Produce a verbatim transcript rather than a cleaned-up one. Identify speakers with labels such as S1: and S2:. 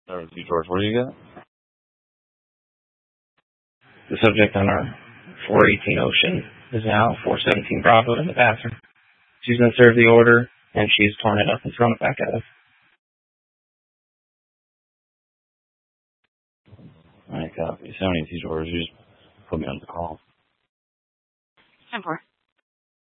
S1: Sorry, George, what do you got? The subject on our four eighteen Ocean is now four seventeen Bravo in the bathroom. She's going to serve the order, and she's torn it up and thrown it back at us. All right, copy. So many of these orders, you just put me on the call.
S2: ten four.